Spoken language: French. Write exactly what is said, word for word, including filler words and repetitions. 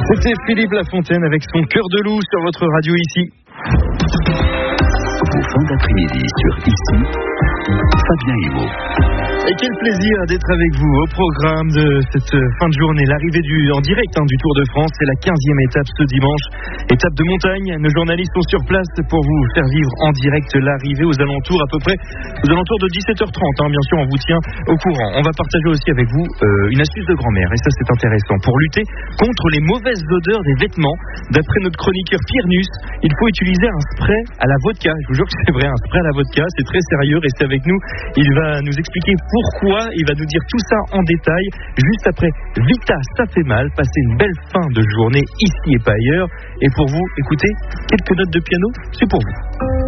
C'était Philippe Lafontaine avec son cœur de loup sur votre radio ici. Au fin d'après-midi sur Ici, Fabien Himo. Et quel plaisir d'être avec vous au programme de cette fin de journée. L'arrivée du, en direct hein, du Tour de France, c'est la quinzième étape ce dimanche. Étape de montagne, nos journalistes sont sur place pour vous faire vivre en direct l'arrivée aux alentours, à peu près aux alentours de dix-sept heures trente. Hein, bien sûr, on vous tient au courant. On va partager aussi avec vous euh, une astuce de grand-mère, et ça c'est intéressant. Pour lutter contre les mauvaises odeurs des vêtements, d'après notre chroniqueur Pierre Nuss, il faut utiliser un spray à la vodka. Je vous jure que c'est vrai, un spray à la vodka, c'est très sérieux. Restez avec nous, il va nous expliquer pourquoi, il va nous dire tout ça en détail juste après Vita, ça fait mal. Passez une belle fin de journée ici et pas ailleurs. Et pour vous, écoutez, quelques notes de piano, c'est pour vous.